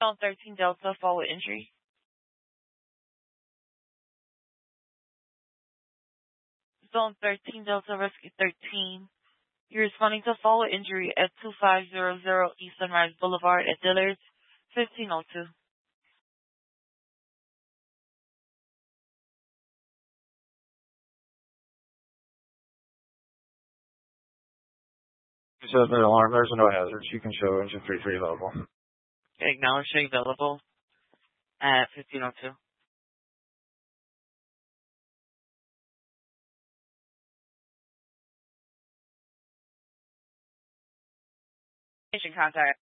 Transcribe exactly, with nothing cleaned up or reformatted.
Zone thirteen Delta, fall with injury. Zone thirteen Delta, Rescue thirteen. You're responding to fall with injury at two five zero zero East Sunrise Boulevard at Dillard's, fifteen oh two. It says no alarm. There's no hazards. You can show engine three three available. Okay, acknowledge showing available at fifteen oh two. Station contact.